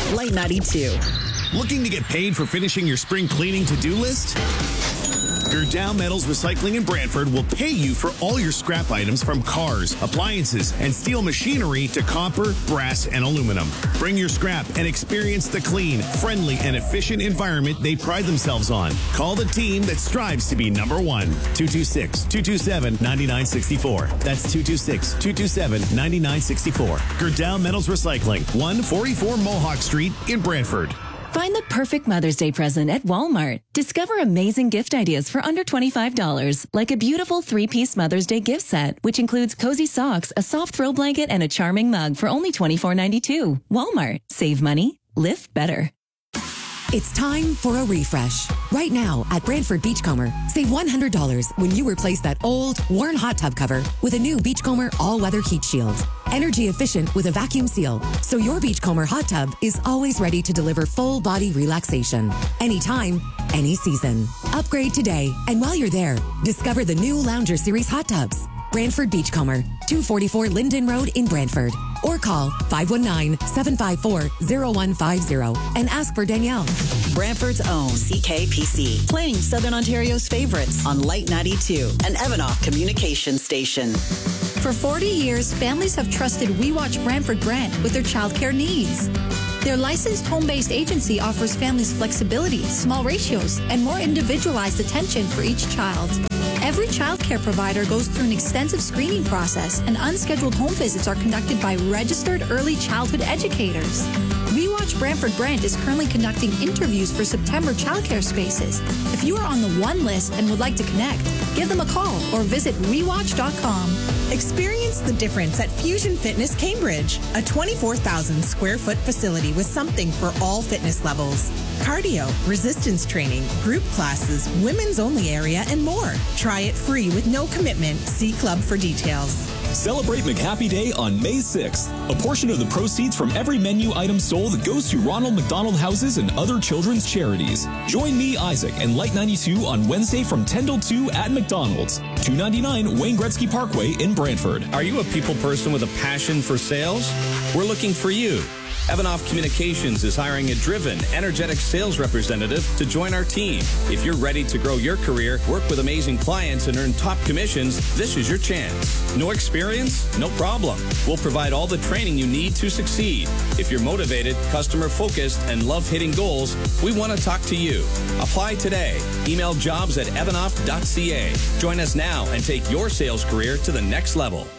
Light 92. Looking to get paid for finishing your spring cleaning to-do list? Gerdau Metals Recycling in Brantford will pay you for all your scrap items from cars, appliances, and steel machinery to copper, brass, and aluminum. Bring your scrap and experience the clean, friendly, and efficient environment they pride themselves on. Call the team that strives to be number one. 226-227-9964. That's 226-227-9964. Gerdau Metals Recycling, 144 Mohawk Street in Brantford. Find the perfect Mother's Day present at Walmart. Discover amazing gift ideas for under $25, like a beautiful 3-piece Mother's Day gift set, which includes cozy socks, a soft throw blanket, and a charming mug for only $24.92. Walmart. Save money. Live better. It's time for a refresh. Right now at Brantford Beachcomber, save $100 when you replace that old, worn hot tub cover with a new Beachcomber all-weather heat shield. Energy efficient with a vacuum seal, so your Beachcomber hot tub is always ready to deliver full body relaxation. Anytime, any season. Upgrade today, and while you're there, discover the new Lounger Series hot tubs. Brantford Beachcomber, 244 Linden Road in Brantford. Or call 519-754-0150 and ask for Danielle. Brantford's own CKPC. Playing Southern Ontario's favorites on Light 92, an Evanoff communication station. For 40 years, families have trusted We Watch Brantford brand with their childcare needs. Their licensed home-based agency offers families flexibility, small ratios, and more individualized attention for each child. Every childcare provider goes through an extensive screening process, and unscheduled home visits are conducted by registered early childhood educators. We Watch Brantford brand is currently conducting interviews for September childcare spaces. If you are on the one list and would like to connect, give them a call or visit wewatch.com. Experience the difference at Fusion Fitness Cambridge, a 24,000 square foot facility with something for all fitness levels. Cardio, resistance training, group classes, women's only area, and more. Try it free with no commitment. See Club for details. Celebrate McHappy Day on May 6th. A portion of the proceeds from every menu item sold goes to Ronald McDonald Houses and other children's charities. Join me, Isaac, and Light 92 on Wednesday from 10 till 2 at McDonald's, 299 Wayne Gretzky Parkway in Brantford. Are you a people person with a passion for sales? We're looking for you. Evanoff Communications is hiring a driven, energetic sales representative to join our team. If you're ready to grow your career, work with amazing clients, and earn top commissions, this is your chance. No experience? No problem. We'll provide all the training you need to succeed. If you're motivated, customer-focused, and love hitting goals, we want to talk to you. Apply today. Email jobs@evanoff.ca. Join us now and take your sales career to the next level.